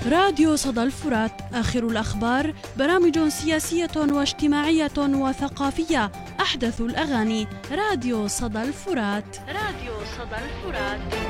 راديو صدى الفرات، آخر الأخبار، برامج سياسية واجتماعية وثقافية، أحدث الأغاني. راديو صدى الفرات. راديو صدى الفرات.